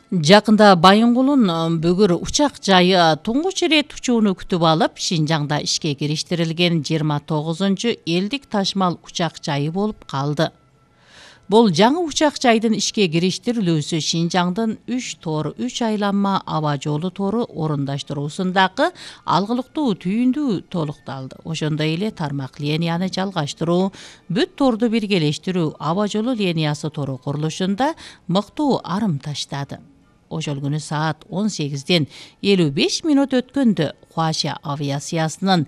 Жакында Байынгулдун бүгүр учак жайы туңгуч ирет учууну күтүп алып, Шинжаңда ишке кириштирилген 29-njy элдик ташмал учак жайы болуп калды. Бул жаңы учак жайдын ишке кириштирилүүсү Шинжаңдын 3 тор 3 айланма аба жолу тору орундаштыруусундагы алгылыктуу түйүндүү толукталды. Ошондой эле тармак линияны жалгаштыруу, бүт торду биргелештирүү аба жолу линиясы тору курулушунда мыктуу арым таштады. Ошол күнү саат 18-ден 55 мүнөт өткөндө Хуашя авиациясынын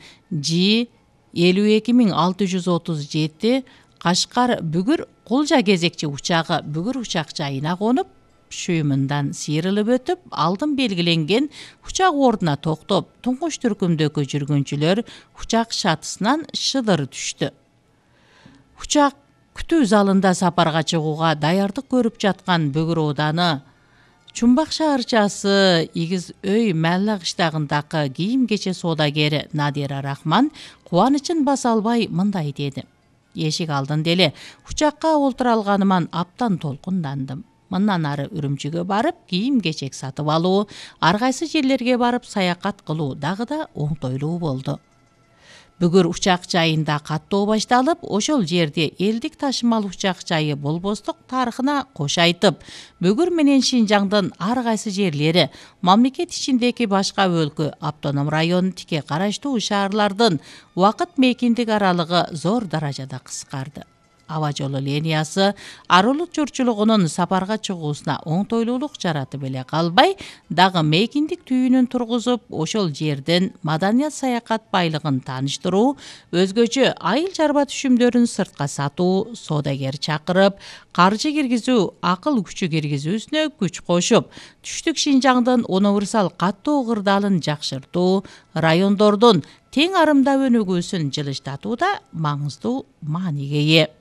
Ж-52637 Кашкар бүгүр Кулжа кезекчи учагы бүгүр учак жайына конуп, шүймүндан сыйрылып өтүп, алдын белгиленген учак ордуна токтоп, туңгуч түркүмдөгү жүргүнчүлөр учак шатысынан шыдыр түштү. Учак күтүү залында сапарга чыгууга даярдык көрүп жаткан Бүгүр ооданы Чумбак шаарчасы Игиз өй Мәлла кыштагындагы кийим кече соодагери Надира Рахман кубанычын баса албай мындай деди: "Эшик алдында эле учакка олтура алганыман аптан толкундандым. Мындан ары Үрүмчүгө барып, кийим кечек сатып алуу, ар кайсы жерлерге барып саякат кылуу дагы да оңтойлуу болду." Бүгүр учак жайында каттоо башталып, ошол жерде элдик ташымал учак жайы болбостук тарыхына кош айтып, Бүгүр менен Шинжаңдын ар кайсы жерлери, мамлекет ичиндеги башка өлкө, автоном район тике караштуу шаарлардын убакыт мейкиндик аралыгы зор даражада кыскарды. Аба жолу линиясы арулук журтчулугунун сапарга чыгуусуна оңтойлуулук жаратып эле калбай, дагы мейкиндик түйүнүн тургузуп, ошол жерден маданият саякат байлыгын тааныштыруу, өзгөчө айыл чарба түшүмдөрүн сыртка сатуу, соодагер чакырып, каржы киргизүү, акыл күчү киргизүүсүнө күч кошуп, түштүк Шинжаңдын универсал каттоо кырдаалын жакшыртуу, райондордун тең арымдаа өнүгүүсүн жылыштатууда маңыздуу мааниге ээ.